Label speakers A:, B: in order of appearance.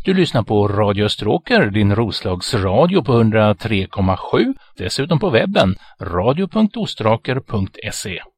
A: Du lyssnar på Radio Österåker, din Roslagsradio på 103,7. Dessutom på webben radio.ostraker.se.